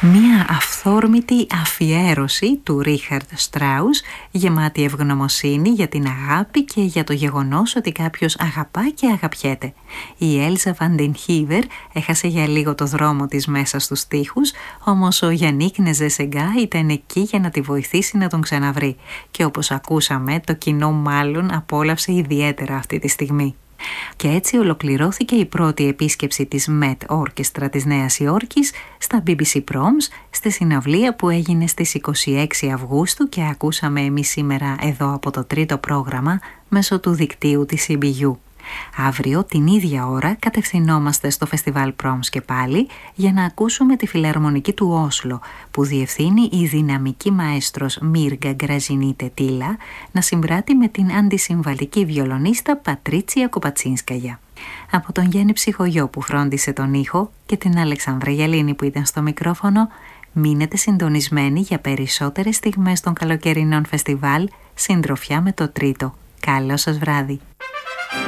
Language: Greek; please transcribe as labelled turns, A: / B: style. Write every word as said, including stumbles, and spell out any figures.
A: Μία αυθόρμητη αφιέρωση του Ρίχαρντ Στράους, γεμάτη ευγνωμοσύνη για την αγάπη και για το γεγονός ότι κάποιος αγαπά και αγαπιέται. Η Έλζα Βαντενχίβερ έχασε για λίγο το δρόμο της μέσα στους στίχους, όμως ο Γιαννίκ Νεζεσεγκά ήταν εκεί για να τη βοηθήσει να τον ξαναβρει. Και όπως ακούσαμε, το κοινό μάλλον απόλαυσε ιδιαίτερα αυτή τη στιγμή. Και έτσι ολοκληρώθηκε η πρώτη επίσκεψη της Met Orchestra της Νέας Υόρκης στα μπι μπι σι Proms, στη συναυλία που έγινε στις είκοσι έξι Αυγούστου και ακούσαμε εμείς σήμερα εδώ από το τρίτο πρόγραμμα μέσω του δικτύου της σι μπι γιου. Αύριο την ίδια ώρα κατευθυνόμαστε στο φεστιβάλ Proms και πάλι για να ακούσουμε τη φιλαρμονική του Όσλο που διευθύνει η δυναμική μαέστρος Μίργα Γκραζινίτε Τίλα να συμπράττει με την αντισυμβαλική βιολονίστα Πατρίτσια Κοπατσίνσκαγια. Από τον Γιάννη Ψυχογιό που φρόντισε τον ήχο και την Αλεξανδρά Γελίνη που ήταν στο μικρόφωνο, μείνετε συντονισμένοι για περισσότερες στιγμές των καλοκαιρινών φεστιβάλ συντροφιά με το τρίτο. Καλό σας βράδυ.